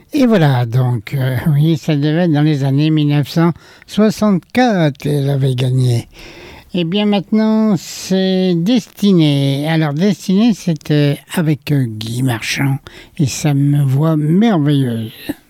Et voilà, donc, oui, ça devait être dans les années 1964, elle avait gagné. Et bien maintenant, c'est Destinée. Alors, Destinée, c'était avec Guy Marchand et sa voix merveilleuse.